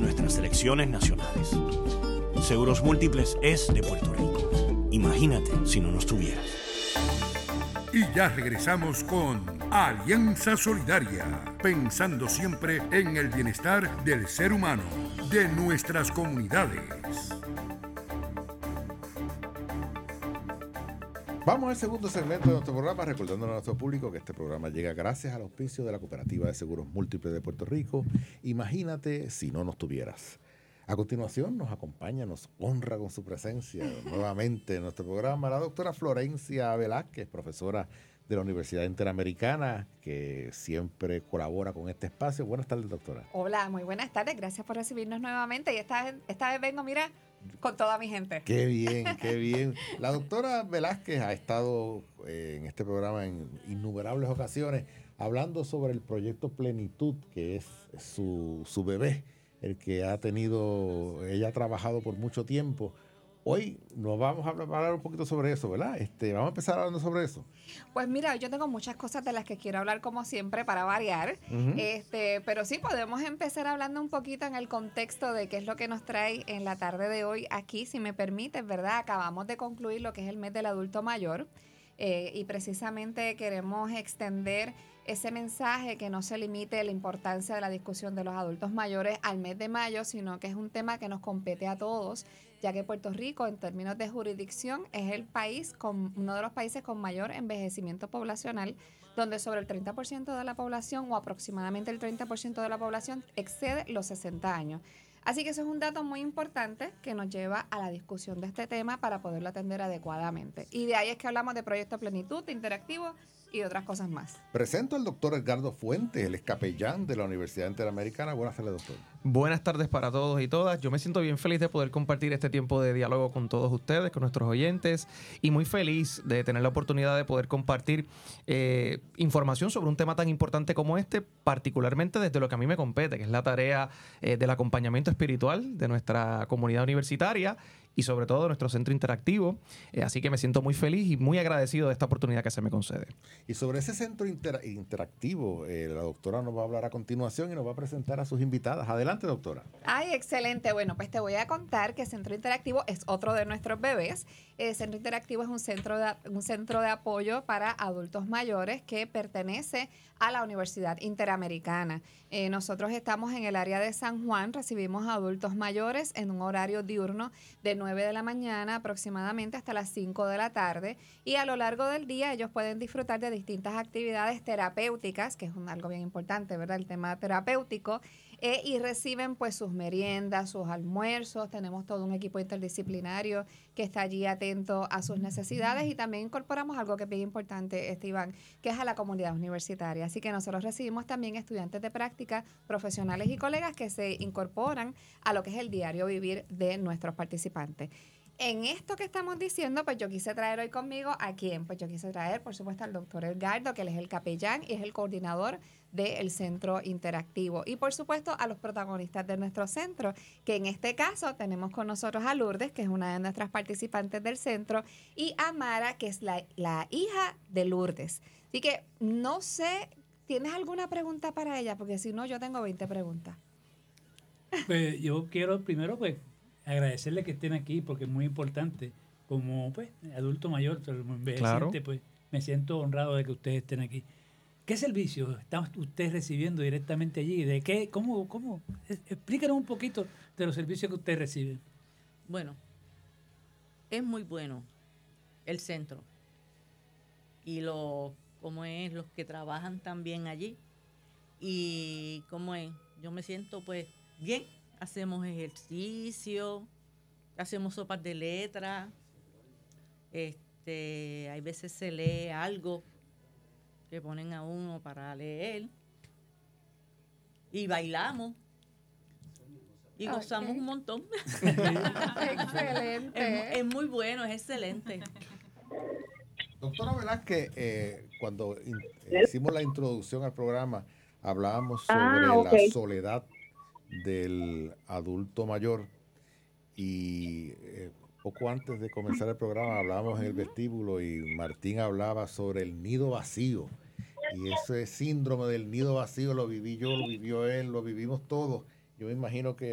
nuestras selecciones nacionales. Seguros Múltiples es de Puerto Rico. Imagínate si no nos tuvieras. Y ya regresamos con Alianza Solidaria, pensando siempre en el bienestar del ser humano, de nuestras comunidades. Vamos al segundo segmento de nuestro programa, recordando a nuestro público que este programa llega gracias al auspicio de la Cooperativa de Seguros Múltiples de Puerto Rico. Imagínate si no nos tuvieras. A continuación nos acompaña, nos honra con su presencia nuevamente en nuestro programa la doctora Florencia Velázquez, profesora de la Universidad Interamericana, que siempre colabora con este espacio. Buenas tardes, doctora. Hola, muy buenas tardes. Gracias por recibirnos nuevamente. Y esta vez vengo, mira, con toda mi gente. Qué bien, qué bien. La doctora Velázquez ha estado en este programa en innumerables ocasiones hablando sobre el proyecto Plenitud, que es su bebé, el que ella ha trabajado por mucho tiempo. Hoy nos vamos a hablar un poquito sobre eso, ¿verdad? Vamos a empezar hablando sobre eso. Pues mira, yo tengo muchas cosas de las que quiero hablar como siempre para variar, pero sí podemos empezar hablando un poquito en el contexto de qué es lo que nos trae en la tarde de hoy aquí, si me permites, ¿verdad? Acabamos de concluir lo que es el mes del adulto mayor y precisamente queremos extender ese mensaje que no se limite la importancia de la discusión de los adultos mayores al mes de mayo, sino que es un tema que nos compete a todos, ya que Puerto Rico, en términos de jurisdicción, es uno de los países con mayor envejecimiento poblacional, donde sobre el 30% de la población o aproximadamente el 30% de la población excede los 60 años. Así que eso es un dato muy importante que nos lleva a la discusión de este tema para poderlo atender adecuadamente. Y de ahí es que hablamos de Proyecto Plenitud, interactivo y otras cosas más. Presento al doctor Edgardo Fuentes, el capellán de la Universidad Interamericana. Buenas tardes, doctor. Buenas tardes para todos y todas. Yo me siento bien feliz de poder compartir este tiempo de diálogo con todos ustedes, con nuestros oyentes, y muy feliz de tener la oportunidad de poder compartir información sobre un tema tan importante como este, particularmente desde lo que a mí me compete, que es la tarea del acompañamiento espiritual de nuestra comunidad universitaria y sobre todo de nuestro centro interactivo. Así que me siento muy feliz y muy agradecido de esta oportunidad que se me concede. Y sobre ese centro interactivo, la doctora nos va a hablar a continuación y nos va a presentar a sus invitadas. Adelante, doctora. Ay, excelente. Bueno, pues te voy a contar que Centro Interactivo es otro de nuestros bebés. Centro Interactivo es un centro de apoyo para adultos mayores que pertenece a la Universidad Interamericana. Nosotros estamos en el área de San Juan, recibimos adultos mayores en un horario diurno de 9 de la mañana aproximadamente hasta las 5 de la tarde, y a lo largo del día ellos pueden disfrutar de distintas actividades terapéuticas, que es algo bien importante, ¿verdad? El tema terapéutico, y reciben pues sus meriendas, sus almuerzos. Tenemos todo un equipo interdisciplinario que está allí atento a sus necesidades, y también incorporamos algo que es bien importante, Iván, que es a la comunidad universitaria. Así que nosotros recibimos también estudiantes de práctica, profesionales y colegas que se incorporan a lo que es el diario vivir de nuestros participantes. En esto que estamos diciendo, pues yo quise traer hoy conmigo ¿a quién? Pues yo quise traer, por supuesto, al doctor Edgardo, que él es el capellán y es el coordinador del Centro Interactivo. Y, por supuesto, a los protagonistas de nuestro centro, que en este caso tenemos con nosotros a Lourdes, que es una de nuestras participantes del centro, y a Mara, que es la hija de Lourdes. Así que, no sé, ¿tienes alguna pregunta para ella? Porque si no, yo tengo 20 preguntas. Pues yo quiero primero, pues, agradecerle que estén aquí, porque es muy importante. Como pues adulto mayor, envejeciente, claro, pues me siento honrado de que ustedes estén aquí. ¿Qué servicio están ustedes recibiendo directamente allí? ¿De qué? ¿Cómo? Explícanos un poquito de los servicios que ustedes reciben. Bueno, es muy bueno el centro y los que trabajan también allí, y yo me siento pues bien. Hacemos ejercicio, hacemos sopas de letra, hay veces se lee algo que ponen a uno para leer, y bailamos y gozamos un montón. Excelente. Es muy bueno, es excelente. Doctora Velázquez, cuando hicimos la introducción al programa, hablábamos sobre la soledad del adulto mayor, y poco antes de comenzar el programa hablábamos en el vestíbulo y Martín hablaba sobre el nido vacío, y ese síndrome del nido vacío lo viví yo, lo vivió él, lo vivimos todos. Yo me imagino que